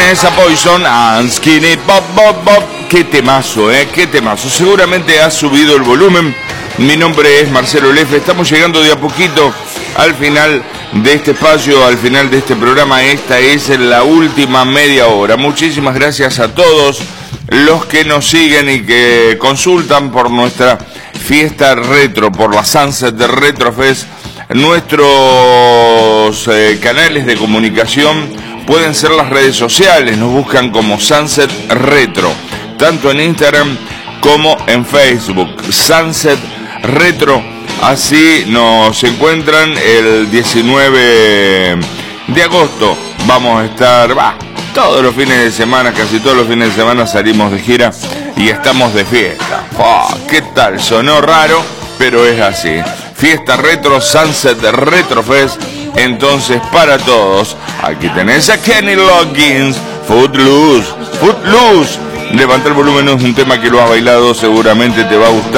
tenés a Poison, and Skinny Bob Bob Bob. Qué temazo, qué temazo. Seguramente has subido el volumen. Mi nombre es Marcelo Lefe. Estamos llegando de a poquito al final de este espacio, al final de este programa. Esta es la última media hora. Muchísimas gracias a todos los que nos siguen y que consultan por nuestra fiesta retro, por la Sunset de Retro Fest. Nuestros canales de comunicación pueden ser las redes sociales. Nos buscan como Sunset Retro, tanto en Instagram como en Facebook. Sunset Retro, así nos encuentran. El 19 de agosto vamos a estar, todos los fines de semana, casi todos los fines de semana salimos de gira y estamos de fiesta. ¿Qué tal? Sonó raro, pero es así. Fiesta Retro, Sunset Retro Fest. Entonces, para todos, aquí tenés a Kenny Loggins, Footloose. Levanta el volumen, es un tema que lo has bailado, seguramente te va a gustar.